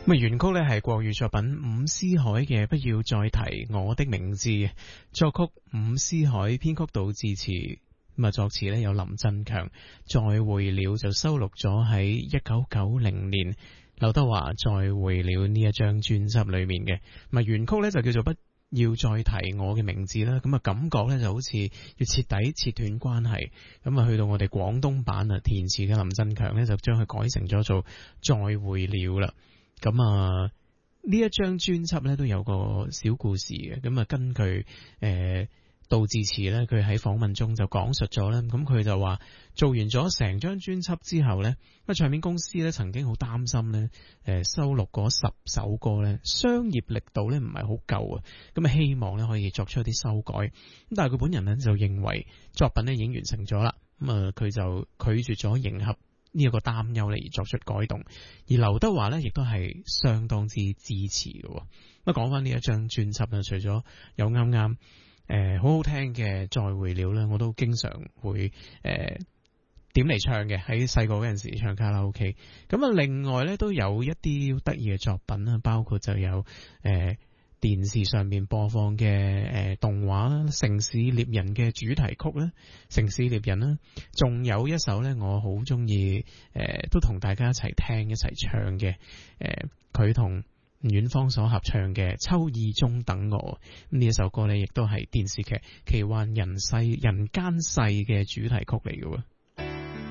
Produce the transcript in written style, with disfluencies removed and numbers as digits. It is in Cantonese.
咁原曲呢係國語作品伍思凱嘅《不要再提我的名字》，作曲伍思凱，編曲杜自持，咁作詞呢有林振強，再會了就收錄咗喺1990年劉德華再會了呢一張專輯裏面嘅。咁原曲呢就叫做不要再提我嘅名字啦，咁感覺呢就好似要徹底切斷關係，咁去到我哋廣東版啊，填詞嘅林振強呢就將佢改成咗做再會了啦。咁呢一張專輯咧都有個小故事嘅，咁根據杜自持咧，佢喺訪問中就講述咗咧，咁佢就話做完咗成張專輯之後咧，唱片公司咧曾經好擔心咧，收錄嗰10首歌咧，商業力度咧唔係好夠啊，咁希望咧可以作出一啲修改，咁但係佢本人咧就認為作品咧已經完成咗啦，咁佢就拒絕咗迎合呢一個擔憂嚟作出改動，而劉德華呢亦都係相當之支持嘅。咁講翻呢一張專輯呢，除咗有啱啱好好聽嘅再會了呢，我都經常會點嚟唱嘅，喺細個嗰陣時唱卡拉 OK。咁另外呢都有一啲得意嘅作品啦，包括就有電視上面播放嘅動畫啦，《城市獵人》嘅主題曲啦，《城市獵人》啦，仲有一首呢，我好中意，都同大家一齊聽一齊唱嘅，佢同吳遠芳所合唱嘅《秋意中等我》，呢一首歌呢，亦都係電視劇《奇幻人間世》嘅主題曲嚟嘅。